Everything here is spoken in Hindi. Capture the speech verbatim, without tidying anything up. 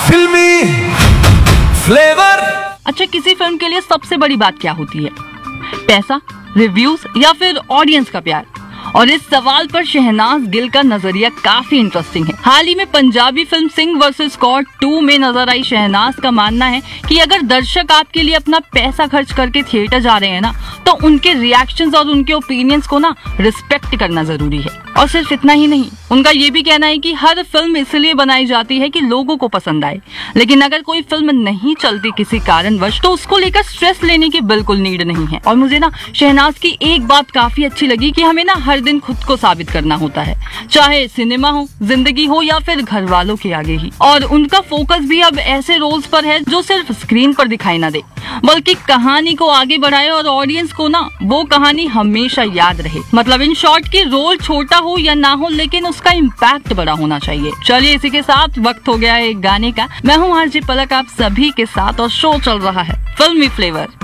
फिल्मी फ्लेवर। अच्छा, किसी फिल्म के लिए सबसे बड़ी बात क्या होती है? पैसा, रिव्यूज या फिर ऑडियंस का प्यार? और इस सवाल पर शहनाज गिल का नजरिया काफी इंटरेस्टिंग है। हाल ही में Punjabi film Singh versus God to में नजर आई शहनाज का मानना है कि अगर दर्शक आपके लिए अपना पैसा खर्च करके थिएटर जा रहे हैं ना, तो उनके रिएक्शंस और उनके ओपिनियंस को ना रिस्पेक्ट करना जरूरी है। और सिर्फ इतना ही नहीं, उनका ये भी कहना है कि हर फिल्म इसलिए बनाई जाती है कि लोगों को पसंद आए, लेकिन अगर कोई फिल्म नहीं चलती किसी कारणवश तो उसको लेकर स्ट्रेस लेने की बिल्कुल नीड नहीं है। और मुझे ना शहनाज की एक बात काफी अच्छी लगी कि हमें ना हर दिन खुद को साबित करना होता है, चाहे सिनेमा हो, जिंदगी हो या फिर घर वालों के आगे ही। और उनका फोकस भी अब ऐसे रोल्स पर है जो सिर्फ स्क्रीन पर दिखाई ना दे, बल्कि कहानी को आगे बढ़ाए और ऑडियंस को ना वो कहानी हमेशा याद रहे। मतलब इन शॉर्ट की रोल छोटा हो या ना हो, लेकिन उसका इम्पैक्ट बड़ा होना चाहिए। चलिए, इसी के साथ वक्त हो गया है एक गाने का। मैं हूँ आरजे पलक आप सभी के साथ और शो चल रहा है फिल्मी फ्लेवर।